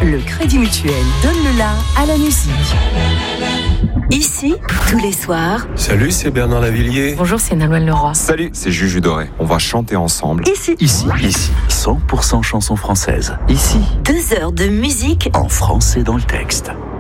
le Crédit Mutuel donne le la à la musique. Ici, tous les soirs. Salut, c'est Bernard Lavillier. Bonjour, c'est Nolwenn Leroy. Salut, c'est Juju Doré. On va chanter ensemble. Ici. 100% chansons françaises. Ici. 2 heures de musique en français dans le texte.